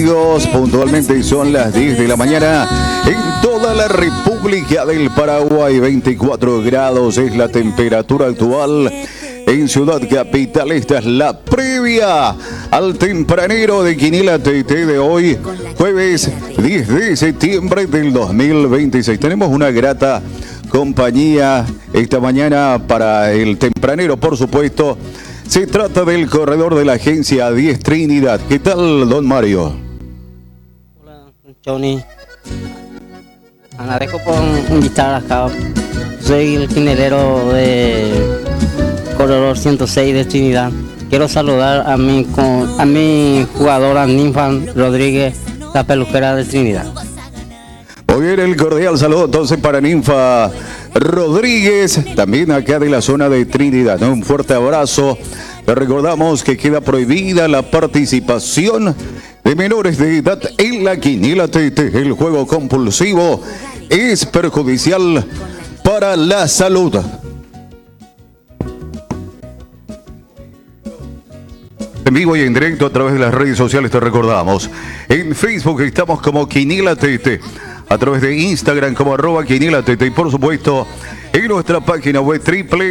amigos, puntualmente son las 10 de la mañana en toda la República del Paraguay. 24 grados es la temperatura actual en Ciudad Capital. Esta es la previa al tempranero de Quiniela TT de hoy, jueves 10 de septiembre del 2026. Tenemos una grata compañía esta mañana para el tempranero, por supuesto. Se trata del corredor de la agencia 10 Trinidad. ¿Qué tal, don Mario? Hola, Johnny. Agradezco por invitar acá. Soy el quinelero de corredor 106 de Trinidad. Quiero saludar a mi jugadora Ninfa Rodríguez, la peluquera de Trinidad. Muy bien, el cordial saludo entonces para Ninfa Rodríguez, también acá de la zona de Trinidad, ¿no? Un fuerte abrazo. Le recordamos que queda prohibida la participación de menores de edad en la Quiniela TT. El juego compulsivo es perjudicial para la salud. En vivo y en directo a través de las redes sociales te recordamos. En Facebook estamos como Quiniela TT. A través de Instagram como @quiniela.tt y por supuesto en nuestra página web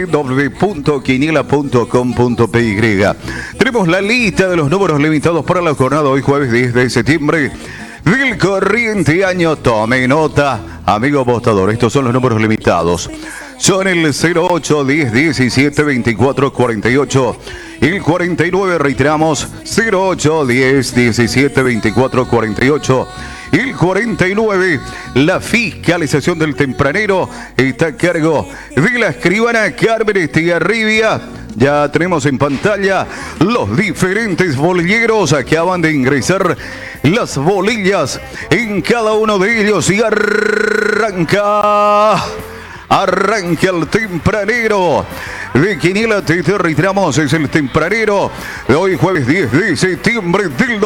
www.quiniela.com.py. Tenemos la lista de los números limitados para la jornada hoy jueves 10 de septiembre del corriente año. Tome nota, amigo apostador, estos son los números limitados. Son el 08, 10, 17, 24, 48. El 49, reiteramos, 08, 10, 17, 24, 48. El 49, la fiscalización del tempranero está a cargo de la escribana Carmen Estigarribia. Ya tenemos en pantalla los diferentes bolilleros. Acaban de ingresar las bolillas en cada uno de ellos y arranca el tempranero de Quiniela TT. Reiteramos, es el tempranero de hoy jueves 10 de septiembre del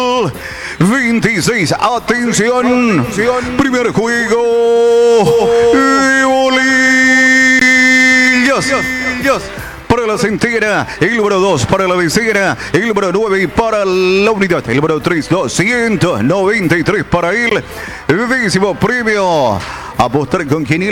2026. Atención, primer juego de bolillas. Para la centena, el número 2 para la decena, el número 9 para la unidad, el número 3, 293 para el 10º premio. Apostar con Quiniela.